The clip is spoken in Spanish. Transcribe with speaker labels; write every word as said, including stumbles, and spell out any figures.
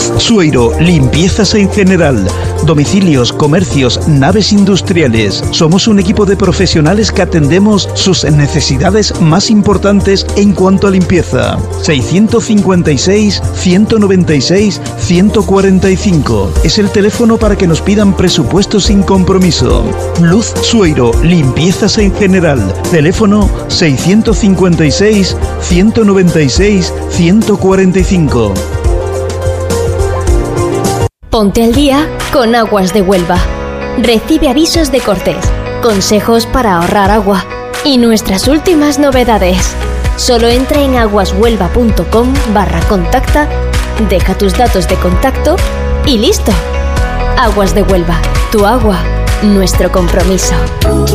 Speaker 1: Luz Sueiro, limpiezas en general, domicilios, comercios, naves industriales. Somos un equipo de profesionales que atendemos sus necesidades más importantes en cuanto a limpieza. seiscientos cincuenta y seis, ciento noventa y seis, ciento cuarenta y cinco es el teléfono para que nos pidan presupuestos sin compromiso. Luz Sueiro, limpiezas en general. Teléfono seiscientos cincuenta y seis, ciento noventa y seis, ciento cuarenta y cinco.
Speaker 2: Ponte al día con Aguas de Huelva. Recibe avisos de cortes, consejos para ahorrar agua y nuestras últimas novedades. Solo entra en aguashuelva.com barra contacta, deja tus datos de contacto y listo. Aguas de Huelva, tu agua, nuestro compromiso.